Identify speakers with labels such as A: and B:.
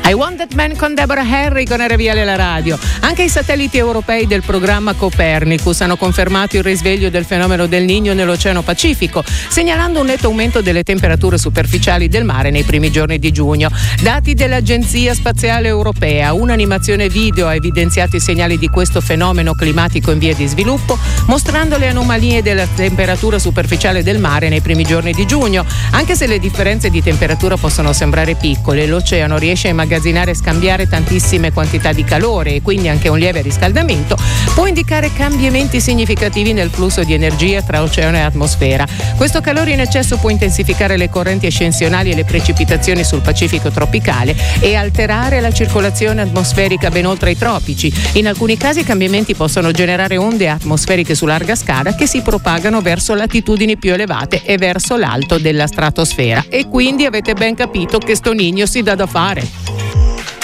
A: I Want That Man con Deborah Harry con RVL la radio. Anche i satelliti europei del programma Copernicus hanno confermato il risveglio del fenomeno del Niño nell'Oceano Pacifico, segnalando un netto aumento delle temperature superficiali del mare nei primi giorni di giugno. Dati dell'Agenzia Spaziale Europea, un'animazione video ha evidenziato i segnali di questo fenomeno climatico in via di sviluppo, mostrando le anomalie della temperatura superficiale del mare nei primi giorni di giugno. Anche se le differenze di temperatura possono sembrare piccole, l'oceano riesce a immagazzinare e scambiare tantissime quantità di calore e quindi anche un lieve riscaldamento può indicare cambiamenti significativi nel flusso di energia tra oceano e atmosfera. Questo calore in eccesso può intensificare le correnti ascensionali e le precipitazioni sul Pacifico tropicale e alterare la circolazione atmosferica ben oltre i tropici. In alcuni casi i cambiamenti possono generare onde atmosferiche su larga scala che si propagano verso latitudini più elevate e verso l'alto della stratosfera. E quindi avete ben capito che sto Niño si dà da fare.